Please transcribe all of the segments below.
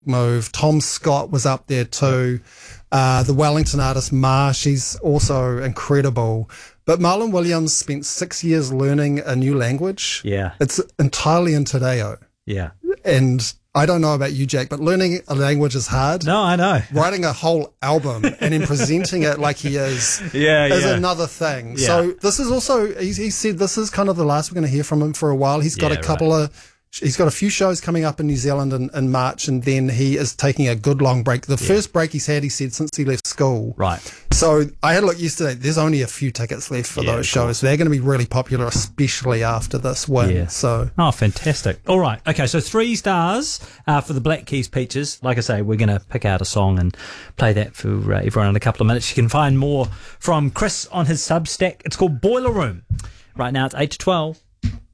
move. Tom Scott was up there too. The Wellington artist Ma, she's also incredible. But Marlon Williams spent 6 years learning a new language. Yeah. It's entirely in Te Reo. Yeah. And I don't know about you, Jack, but learning a language is hard. No, I know. Writing a whole album and then presenting it like he is another thing. Yeah. So this is also, he said this is kind of the last we're going to hear from him for a while. He's got he's got a few shows coming up in New Zealand in March, and then he is taking a good long break. The first break he's had, he said, since he left school. Right. So I had a look yesterday. There's only a few tickets left for those shows. They're going to be really popular, especially after this win. Yeah. So. Oh, fantastic. All right. Okay, so 3 stars for the Black Keys Peaches. Like I say, we're going to pick out a song and play that for everyone in a couple of minutes. You can find more from Chris on his Substack. It's called Boiler Room. Right now it's 8 to 12.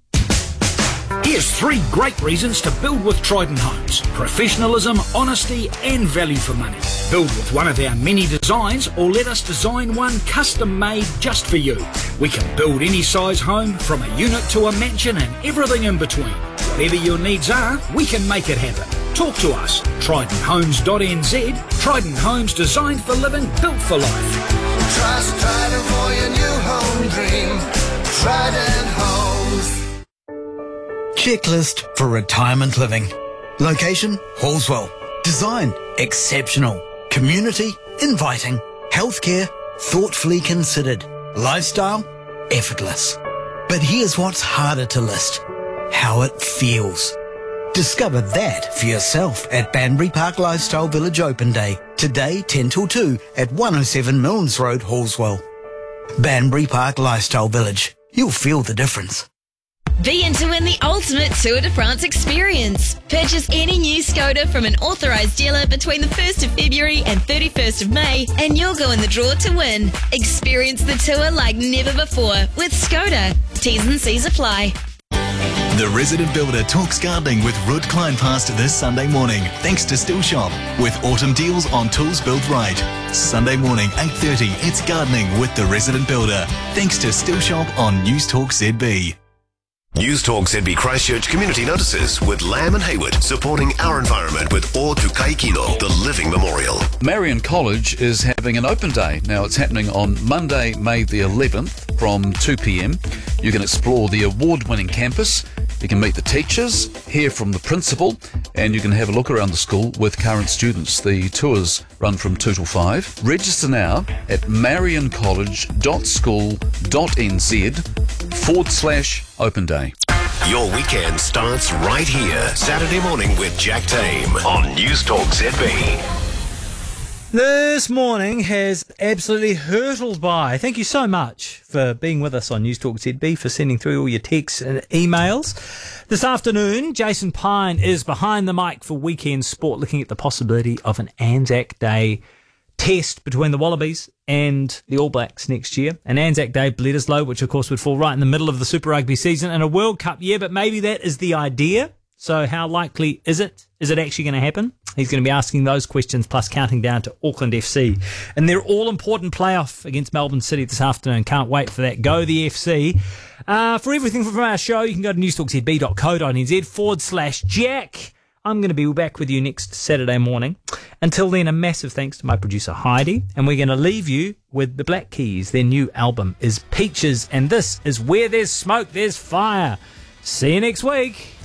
Here's 3 great reasons to build with Trident Homes. Professionalism, honesty and value for money. Build with one of our many designs or let us design one custom made just for you. We can build any size home from a unit to a mansion and everything in between. Whatever your needs are, we can make it happen. Talk to us. TridentHomes.nz. Trident Homes, designed for living, built for life. Trust Trident for your new home dream. Trident Homes. Checklist for retirement living. Location, Hallswell. Design, exceptional. Community, inviting. Healthcare, thoughtfully considered. Lifestyle, effortless. But here's what's harder to list. How it feels. Discover that for yourself at Banbury Park Lifestyle Village Open Day. Today, 10 till 2 at 107 Milnes Road, Hallswell. Banbury Park Lifestyle Village. You'll feel the difference. Be in to win the ultimate Tour de France experience. Purchase any new Skoda from an authorised dealer between the 1st of February and 31st of May and you'll go in the draw to win. Experience the tour like never before with Skoda. T's and C's apply. The Resident Builder talks gardening with Ruud Kleinpast this Sunday morning, thanks to Still Shop, with autumn deals on tools built right. Sunday morning, 8:30, it's gardening with the Resident Builder, thanks to Still Shop on News Talk ZB. News Talk ZB Christchurch Community Notices with Lamb and Hayward, supporting our environment with O Tukai Kino, the Living Memorial. Marion College is having an open day. Now it's happening on Monday, May the 11th from 2 p.m. You can explore the award-winning campus, you can meet the teachers, hear from the principal, and you can have a look around the school with current students. The tours run from 2 till 5. Register now at marioncollege.school.nz/open day. Your weekend starts right here, Saturday morning with Jack Tame on News Talk ZB. This morning has absolutely hurtled by. Thank you so much for being with us on News Talk ZB, for sending through all your texts and emails. This afternoon, Jason Pine is behind the mic for Weekend Sport, looking at the possibility of an Anzac Day test between the Wallabies and the All Blacks next year. An Anzac Day Bledisloe, which of course would fall right in the middle of the Super Rugby season and a World Cup year, but maybe that is the idea. So how likely is it? Is it actually going to happen? He's going to be asking those questions, plus counting down to Auckland FC and their all-important playoff against Melbourne City this afternoon. Can't wait for that. Go the FC. For everything from our show, you can go to newstalkzb.co.nz/Jack. I'm going to be back with you next Saturday morning. Until then, a massive thanks to my producer Heidi, and we're going to leave you with the Black Keys. Their new album is Peaches, and this is Where There's Smoke, There's Fire. See you next week.